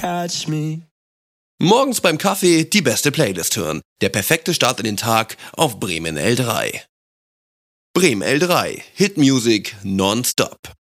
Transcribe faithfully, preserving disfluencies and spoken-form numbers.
catch me. Morgens beim Kaffee die beste Playlist hören. Der perfekte Start in den Tag auf Bremen L drei. Bremen L drei. Hit Music nonstop.